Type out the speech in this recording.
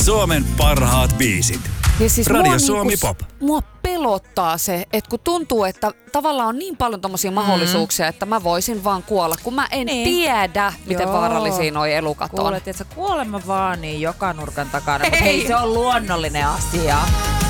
Suomen parhaat biisit. Ja siis Radio Suomi Pop. Mua pelottaa se, että kun tuntuu, että tavallaan on niin paljon tommosia mahdollisuuksia, että mä voisin vaan kuolla, kun mä en tiedä, miten vaarallisia noi elukat on. Kuulet, että sä kuolema vaan niin joka nurkan takana, mutta hei, se on luonnollinen asia.